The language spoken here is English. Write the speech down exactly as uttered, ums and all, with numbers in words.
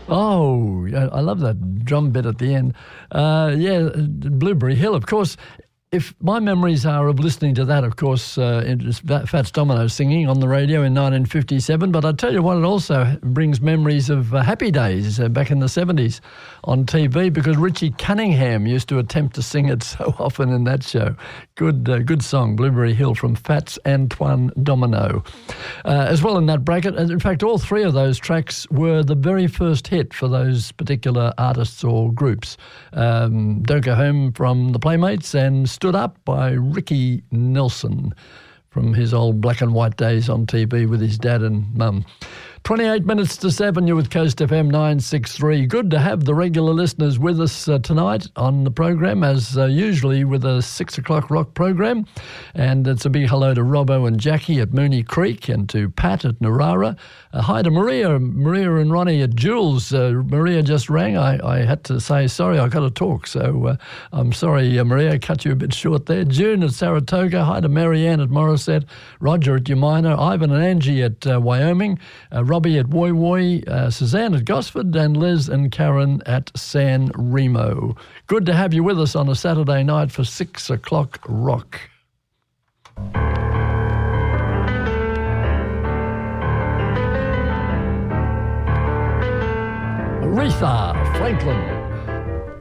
Oh, I love that drum bit at the end. Uh, yeah, Blueberry Hill, of course. If my memories are of listening to that, of course, uh, it's Fats Domino singing on the radio in nineteen fifty-seven, but I tell you what, it also brings memories of uh, Happy Days uh, back in the seventies on T V, because Richie Cunningham used to attempt to sing it so often in that show. Good uh, good song, Blueberry Hill from Fats Antoine Domino. Uh, as well in that bracket, in fact, all three of those tracks were the very first hit for those particular artists or groups. Um, Don't Go Home from the Playmates and Stood Up by Ricky Nelson from his old black and white days on T V with his dad and mum. twenty-eight minutes to seven, you're with Coast F M nine sixty-three. Good to have the regular listeners with us uh, tonight on the program, as uh, usually with a six o'clock rock program. And it's a big hello to Robbo and Jackie at Mooney Creek, and to Pat at Narara. Uh, hi to Maria, Maria and Ronnie at Jules. Uh, Maria just rang. I, I had to say, sorry, I got to talk. So uh, I'm sorry, uh, Maria, I cut you a bit short there. June at Saratoga. Hi to Marianne at Morisset. Roger at Umina. Ivan and Angie at uh, Wyoming. Uh, Robbie at Woy Woy, uh, Suzanne at Gosford, and Liz and Karen at San Remo. Good to have you with us on a Saturday night for six o'clock rock. Aretha Franklin.